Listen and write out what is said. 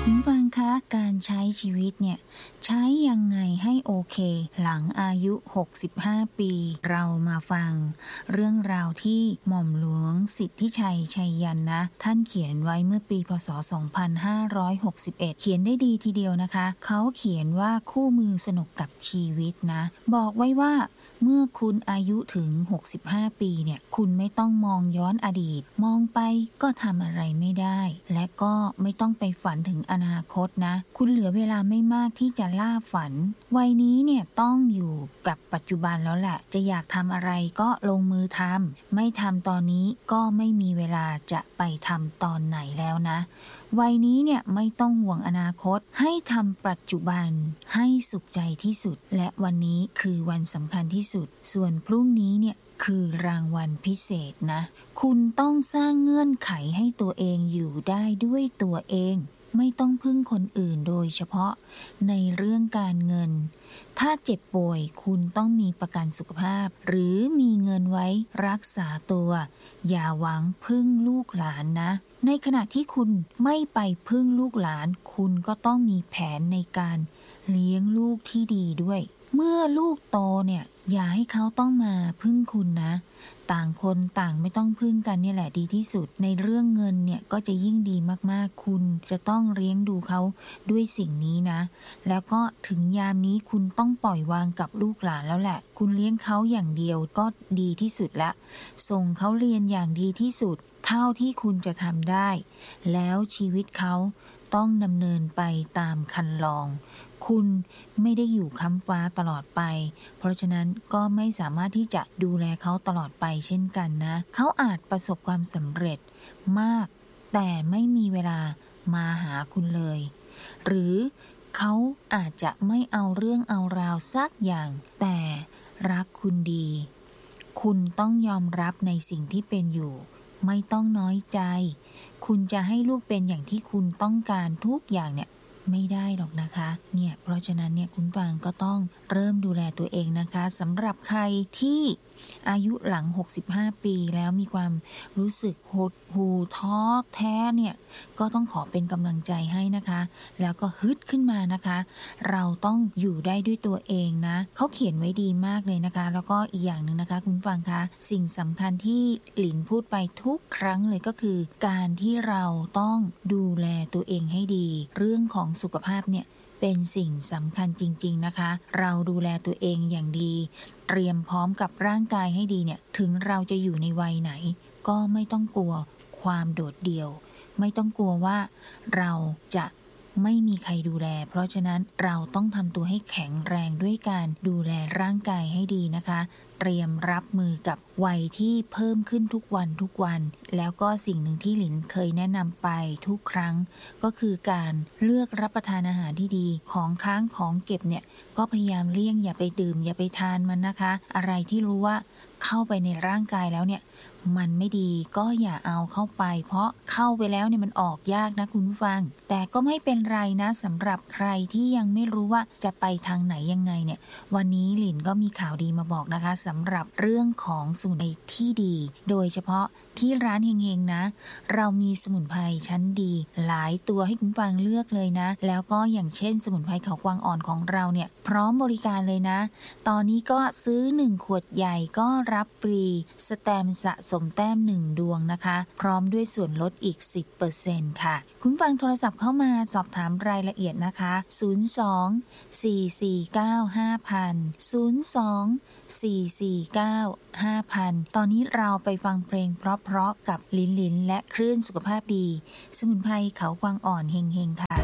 คุณฟังคะการใช้ชีวิตเนี่ยใช้ยังไงให้โอเคหลังอายุ65ปีเรามาฟังเรื่องราวที่หม่อมหลวงสิทธิชัยชัยยันนะท่านเขียนไว้เมื่อปีพ.ศ. 2561เขียนได้ดีทีเดียวนะคะเขาเขียนว่าคู่มือสนุกกับชีวิตนะบอกไว้ว่าเมื่อคุณอายุถึง65ปีเนี่ยคุณไม่ต้องมองย้อนอดีตมองไปก็ทำอะไรไม่ได้และก็ไม่ต้องไปฝันถึงอนาคตนะคุณเหลือเวลาไม่มากที่จะล่าฝันวัยนี้เนี่ยต้องอยู่กับปัจจุบันแล้วแหละจะอยากทำอะไรก็ลงมือทำไม่ทำตอนนี้ก็ไม่มีเวลาจะไปทำตอนไหนแล้วนะวัยนี้เนี่ยไม่ต้องห่วงอนาคตให้ทำปัจจุบันให้สุขใจที่สุดและวันนี้คือวันสำคัญที่สุดส่วนพรุ่งนี้เนี่ยคือรางวัลพิเศษนะคุณต้องสร้างเงื่อนไขให้ตัวเองอยู่ได้ด้วยตัวเองไม่ต้องพึ่งคนอื่นโดยเฉพาะในเรื่องการเงินถ้าเจ็บป่วยคุณต้องมีประกันสุขภาพหรือมีเงินไว้รักษาตัวอย่าหวังพึ่งลูกหลานนะในขณะที่คุณไม่ไปพึ่งลูกหลานคุณก็ต้องมีแผนในการเลี้ยงลูกที่ดีด้วยเมื่อลูกโตเนี่ยอย่าให้เขาต้องมาพึ่งคุณนะต่างคนต่างไม่ต้องพึ่งกันนี่แหละดีที่สุดในเรื่องเงินเนี่ยก็จะยิ่งดีมากๆคุณจะต้องเลี้ยงดูเขาด้วยสิ่งนี้นะแล้วก็ถึงยามนี้คุณต้องปล่อยวางกับลูกหลานแล้วแหละคุณเลี้ยงเขาอย่างเดียวก็ดีที่สุดละส่งเขาเรียนอย่างดีที่สุดเท่าที่คุณจะทำได้แล้วชีวิตเขาต้องดำเนินไปตามคันลองคุณไม่ได้อยู่ค้ำฟ้าตลอดไปเพราะฉะนั้นก็ไม่สามารถที่จะดูแลเขาตลอดไปเช่นกันนะเขาอาจประสบความสำเร็จมากแต่ไม่มีเวลามาหาคุณเลยหรือเขาอาจจะไม่เอาเรื่องเอาราวสักอย่างแต่รักคุณดีคุณต้องยอมรับในสิ่งที่เป็นอยู่ไม่ต้องน้อยใจคุณจะให้ลูกเป็นอย่างที่คุณต้องการทุกอย่างเนี่ยไม่ได้หรอกนะคะเนี่ยเพราะฉะนั้นเนี่ยคุณฟังก็ต้องเริ่มดูแลตัวเองนะคะสำหรับใครที่อายุหลัง65ปีแล้วมีความรู้สึกหดหู่ท้อแท้เนี่ยก็ต้องขอเป็นกำลังใจให้นะคะแล้วก็ฮึดขึ้นมานะคะเราต้องอยู่ได้ด้วยตัวเองนะเขาเขียนไว้ดีมากเลยนะคะแล้วก็อีกอย่างนึงนะคะคุณฟังคะสิ่งสำคัญที่หลินพูดไปทุกครั้งเลยก็คือการที่เราต้องดูแลตัวเองให้ดีเรื่องของสุขภาพเนี่ยเป็นสิ่งสำคัญจริงๆนะคะเราดูแลตัวเองอย่างดีเตรียมพร้อมกับร่างกายให้ดีเนี่ยถึงเราจะอยู่ในวัยไหนก็ไม่ต้องกลัวความโดดเดี่ยวไม่ต้องกลัวว่าเราจะไม่มีใครดูแลเพราะฉะนั้นเราต้องทำตัวให้แข็งแรงด้วยการดูแลร่างกายให้ดีนะคะเตรียมรับมือกับวัยที่เพิ่มขึ้นทุกวันแล้วก็สิ่งหนึ่งที่หลินเคยแนะนำไปทุกครั้งก็คือการเลือกรับประทานอาหารที่ดีของค้างของเก็บเนี่ยก็พยายามเลี่ยงอย่าไปดื่มอย่าไปทานมันนะคะอะไรที่รู้ว่าเข้าไปในร่างกายแล้วเนี่ยมันไม่ดีก็อย่าเอาเข้าไปเพราะเข้าไปแล้วเนี่ยมันออกยากนะคุณผู้ฟังแต่ก็ไม่เป็นไรนะสำหรับใครที่ยังไม่รู้ว่าจะไปทางไหนยังไงเนี่ยวันนี้หลินก็มีข่าวดีมาบอกนะคะสำหรับเรื่องของสมุนไพรที่ดีโดยเฉพาะที่ร้านเฮงๆนะเรามีสมุนไพรชั้นดีหลายตัวให้คุณฟังเลือกเลยนะแล้วก็อย่างเช่นสมุนไพรเขากวางอ่อนของเราเนี่ยพร้อมบริการเลยนะตอนนี้ก็ซื้อ1ขวดใหญ่ก็รับฟรีสแตมป์สะสมแต้ม1ดวงนะคะพร้อมด้วยส่วนลดอีก 10% ค่ะคุณฟังโทรศัพท์เข้ามาสอบถามรายละเอียดนะคะ02-449-5,000 ตอนนี้เราไปฟังเพลงเพราะๆกับลินลินและคลื่นสุขภาพดีสมุนไพรเขากวางอ่อนเฮงๆค่ะ